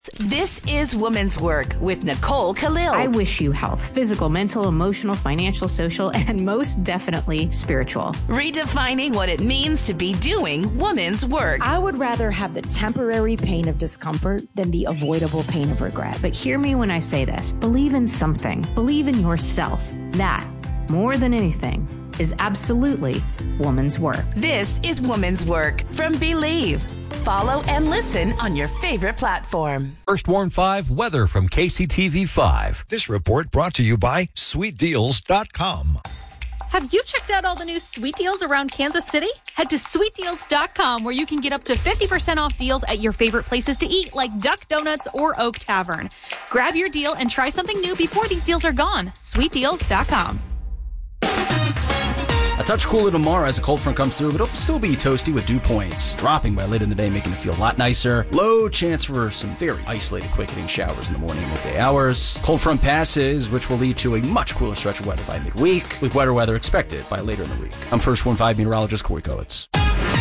This is Woman's Work with Nicole Khalil. I wish you health, physical, mental, emotional, financial, social, and most definitely spiritual. Redefining what it means to be doing woman's work. I would rather have the temporary pain of discomfort than the avoidable pain of regret. But hear me when I say this. Believe in something. Believe in yourself. That, more than anything, is absolutely woman's work. This is Woman's Work from Believe. Follow and listen on your favorite platform. First Warn 5 weather from KCTV 5. This report brought to you by SweetDeals.com. Have you checked out all the new sweet deals around Kansas City? Head to SweetDeals.com where you can get up to 50% off deals at your favorite places to eat like Duck Donuts or Oak Tavern. Grab your deal and try something new before these deals are gone. SweetDeals.com. A touch cooler tomorrow as a cold front comes through, but it'll still be toasty with dew points dropping by later in the day, making it feel a lot nicer. Low chance for some very isolated quick hitting showers in the morning and midday hours. Cold front passes, which will lead to a much cooler stretch of weather by midweek, with wetter weather expected by later in the week. I'm First Warn 5 meteorologist Corey Kowitz.